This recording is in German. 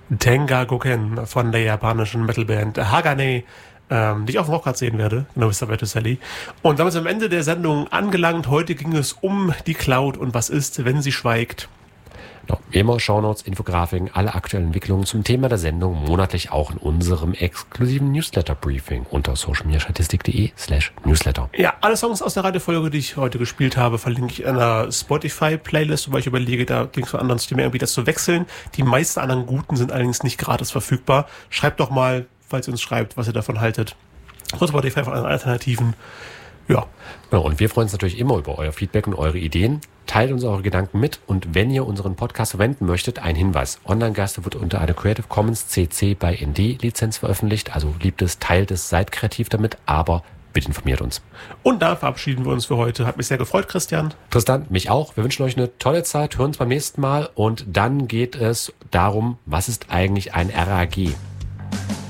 Tengakuken von der japanischen Metalband Hagane, die ich auf dem Rockrad sehen werde, genau wie Sabato Sally. Und damit sind wir am Ende der Sendung angelangt. Heute ging es um die Cloud und was ist, wenn sie schweigt. Wie immer Shownotes, Infografiken, alle aktuellen Entwicklungen zum Thema der Sendung monatlich auch in unserem exklusiven Newsletter-Briefing unter socialmediastatistik.de/Newsletter. Ja, alle Songs aus der Reihenfolge, die ich heute gespielt habe, verlinke ich in einer Spotify-Playlist, weil ich überlege, da Links von anderen Streaming-Anbietern zu wechseln. Die meisten anderen guten sind allerdings nicht gratis verfügbar. Schreibt doch mal, falls ihr uns schreibt, was ihr davon haltet. Von Spotify von anderen Alternativen. Ja. Genau, und wir freuen uns natürlich immer über euer Feedback und eure Ideen. Teilt uns eure Gedanken mit und wenn ihr unseren Podcast verwenden möchtet, ein Hinweis. Online-Geister wird unter einer Creative Commons CC by ND Lizenz veröffentlicht. Also liebt es, teilt es, seid kreativ damit, aber bitte informiert uns. Und da verabschieden wir uns für heute. Hat mich sehr gefreut, Christian. Tristan, mich auch. Wir wünschen euch eine tolle Zeit, hören uns beim nächsten Mal und dann geht es darum, was ist eigentlich ein RAG?